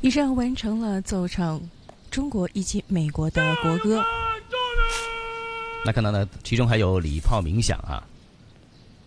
以上完成了奏唱中国以及美国的国歌。 那看到呢，其中还有礼炮鸣响啊。